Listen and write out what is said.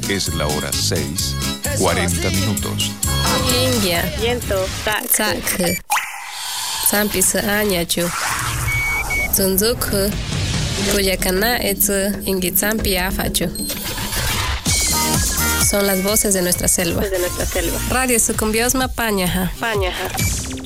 Es la hora 6:40. Ingia. Viento. Sak. Sampis Anyachu. Zunzuk. Kuyakana etz Ingitsampi Afachu. Son las voces de nuestra selva. De nuestra selva. Radio Sucumbiosma Pañaja. Pañaja.